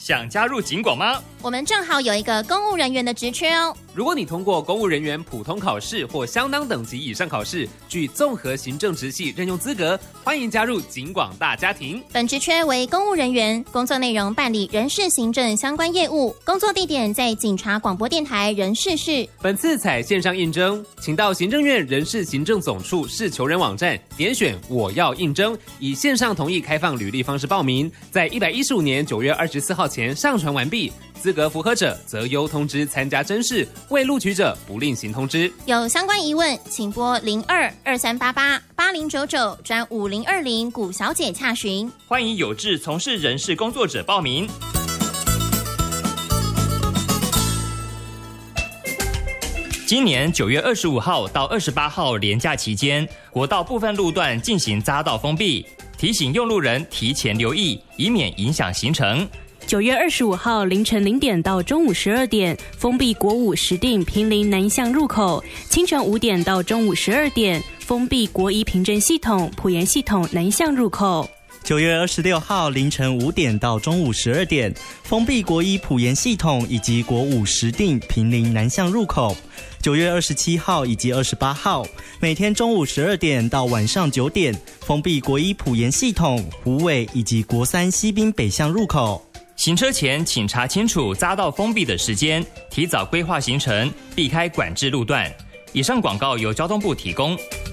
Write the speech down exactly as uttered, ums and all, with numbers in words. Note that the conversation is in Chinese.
想加入警广吗？ 我们正好有一个公务人员的职缺哦。 如果你通过公务人员普通考试或相当等级以上考试，具综合行政职系任用资格，欢迎加入警广大家庭。 本职缺为公务人员，工作内容办理人事行政相关业务，工作地点在警察广播电台人事室。 本次采线上应征，请到行政院人事行政总处市求人网站点选我要应征，以线上同意开放履历方式报名，在一百一十五年九月二十四号前上传完毕。资格符合者择优通知参加甄试，未录取者不另行通知。 有相关疑问，请拨零二二三八八八零九九转五零二零古小姐洽询。 欢迎有志从事人事工作者报名。今年九月二十五号到二十八号连假期间，国道部分路段进行匝道封闭，提醒用路人提前留意，以免影响行程。 九月二十五号凌晨零点到中午十二点，封闭国五石碇坪林南向入口；清晨五点到中午十二点，封闭国一平镇系统埔盐系统南向入口。 九月二十六号凌晨五点到中午十二点，封闭国一埔盐系统以及国五石碇坪林南向入口。九月二十七号以及二十八号，每天中午十二点到晚上九点，封闭国一埔盐系统、虎尾以及国三西滨北向入口。 行车前请查清楚匝道封闭的时间，提早规划行程，避开管制路段。以上广告由交通部提供。